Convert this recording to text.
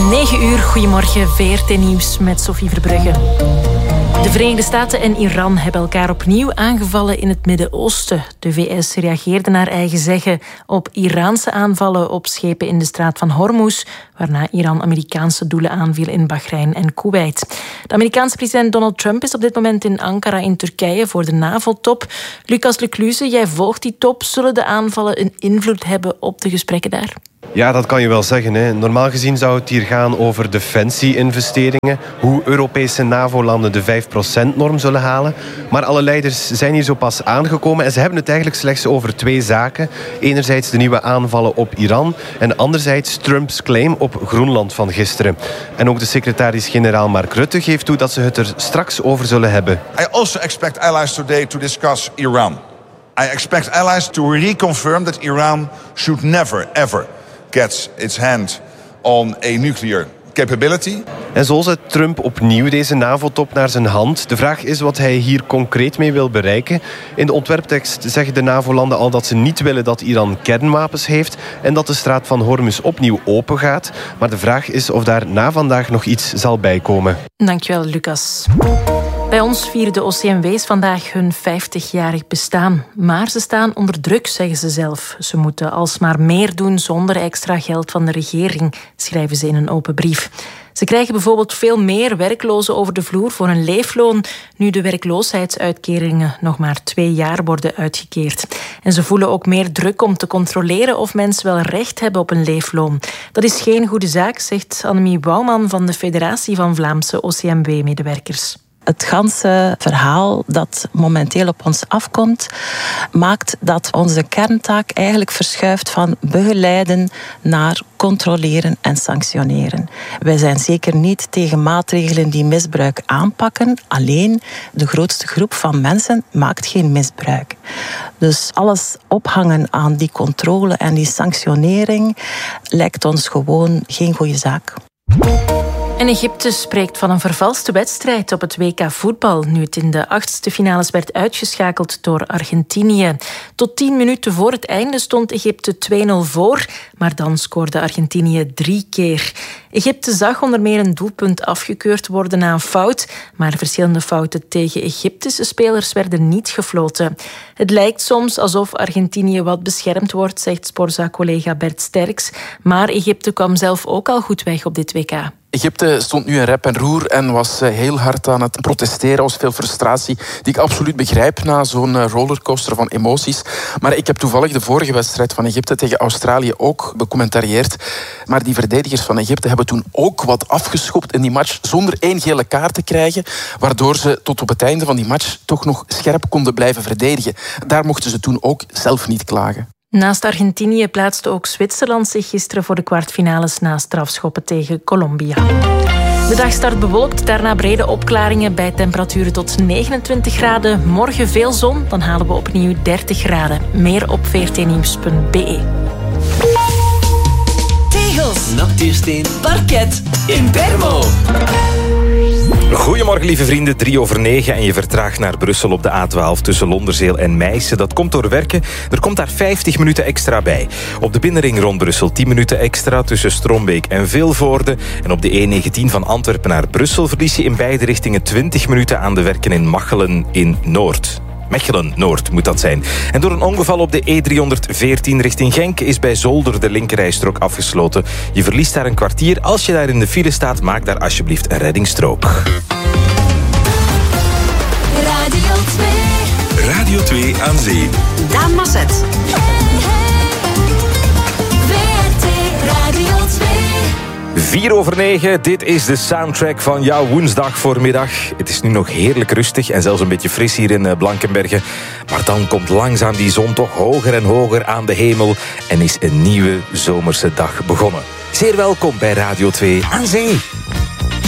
9 uur, goedemorgen, VRT Nieuws met Sophie Verbrugge. De Verenigde Staten en Iran hebben elkaar opnieuw aangevallen in het Midden-Oosten. De VS reageerde naar eigen zeggen op Iraanse aanvallen op schepen in de straat van Hormuz, waarna Iran Amerikaanse doelen aanviel in Bahrein en Kuwait. De Amerikaanse president Donald Trump is op dit moment in Ankara in Turkije voor de NAVO-top. Lucas Lecluze, jij volgt die top. Zullen de aanvallen een invloed hebben op de gesprekken daar? Ja, dat kan je wel zeggen, hè. Normaal gezien zou het hier gaan over defensie-investeringen, hoe Europese NAVO-landen de 5%-norm zullen halen. Maar alle leiders zijn hier zo pas aangekomen en ze hebben het eigenlijk slechts over 2 zaken. Enerzijds de nieuwe aanvallen op Iran en anderzijds Trumps claim op Groenland van gisteren. En ook de secretaris-generaal Mark Rutte geeft toe dat ze het er straks over zullen hebben. I also expect allies today to discuss Iran. I expect allies to reconfirm that Iran should never, ever gets its hand on a nuclear capability. En zo zet Trump opnieuw deze NAVO-top naar zijn hand. De vraag is wat hij hier concreet mee wil bereiken. In de ontwerptekst zeggen de NAVO-landen al dat ze niet willen dat Iran kernwapens heeft en dat de straat van Hormuz opnieuw open gaat. Maar de vraag is of daar na vandaag nog iets zal bijkomen. Dankjewel, Lucas. Bij ons vieren de OCMW's vandaag hun 50-jarig bestaan. Maar ze staan onder druk, zeggen ze zelf. Ze moeten alsmaar meer doen zonder extra geld van de regering, schrijven ze in een open brief. Ze krijgen bijvoorbeeld veel meer werklozen over de vloer voor een leefloon, nu de werkloosheidsuitkeringen nog maar 2 jaar worden uitgekeerd. En ze voelen ook meer druk om te controleren of mensen wel recht hebben op een leefloon. Dat is geen goede zaak, zegt Annemie Bouwman van de Federatie van Vlaamse OCMW-medewerkers. Het ganse verhaal dat momenteel op ons afkomt, maakt dat onze kerntaak eigenlijk verschuift van begeleiden naar controleren en sanctioneren. Wij zijn zeker niet tegen maatregelen die misbruik aanpakken. Alleen de grootste groep van mensen maakt geen misbruik. Dus alles ophangen aan die controle en die sanctionering lijkt ons gewoon geen goede zaak. En Egypte spreekt van een vervalste wedstrijd op het WK voetbal, nu het in de 8e finales werd uitgeschakeld door Argentinië. Tot 10 minuten voor het einde stond Egypte 2-0 voor, maar dan scoorde Argentinië 3 keer. Egypte zag onder meer een doelpunt afgekeurd worden na een fout, maar verschillende fouten tegen Egyptische spelers werden niet gefloten. Het lijkt soms alsof Argentinië wat beschermd wordt, zegt Sporza-collega Bert Sterks, maar Egypte kwam zelf ook al goed weg op dit WK. Egypte stond nu in rep en roer en was heel hard aan het protesteren. Er was veel frustratie, die ik absoluut begrijp na zo'n rollercoaster van emoties. Maar ik heb toevallig de vorige wedstrijd van Egypte tegen Australië ook becommentarieerd. Maar die verdedigers van Egypte hebben toen ook wat afgeschopt in die match zonder 1 gele kaart te krijgen, waardoor ze tot op het einde van die match toch nog scherp konden blijven verdedigen. Daar mochten ze toen ook zelf niet klagen. Naast Argentinië plaatste ook Zwitserland zich gisteren voor de kwartfinales na strafschoppen tegen Colombia. De dag start bewolkt, daarna brede opklaringen bij temperaturen tot 29 graden. Morgen veel zon, dan halen we opnieuw 30 graden. Meer op vrtnieuws.be. Tegels, natuursteen, parket, Impermo. Goedemorgen lieve vrienden, 9:03 en je vertraagt naar Brussel op de A12 tussen Londerzeel en Meissen. Dat komt door werken. Er komt daar 50 minuten extra bij. Op de binnenring rond Brussel 10 minuten extra tussen Strombeek en Vilvoorde. En op de E19 van Antwerpen naar Brussel verlies je in beide richtingen 20 minuten aan de werken in Machelen in Noord. Mechelen-Noord moet dat zijn. En door een ongeval op de E314 richting Genk is bij Zolder de linkerrijstrook afgesloten. Je verliest daar een kwartier. Als je daar in de file staat, maak daar alsjeblieft een reddingsstrook. Radio 2 aan zee. Daan Masset. VRT Radio 2. 4:09, dit is de soundtrack van jouw woensdag voormiddag. Het is nu nog heerlijk rustig en zelfs een beetje fris hier in Blankenberge. Maar dan komt langzaam die zon toch hoger en hoger aan de hemel en is een nieuwe zomerse dag begonnen. Zeer welkom bij Radio 2 aan zee.